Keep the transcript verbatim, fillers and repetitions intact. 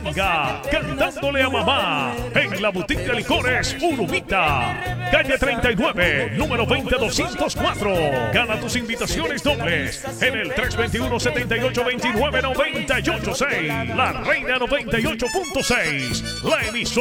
Manga, cantándole a mamá, en la boutique de licores Urumita, calle treinta y nueve, número veinte doscientos cuatro. Gana tus invitaciones dobles en el tres dos uno, siete ocho dos nueve, nueve ocho seis. La Reina noventa y ocho punto seis, la emisora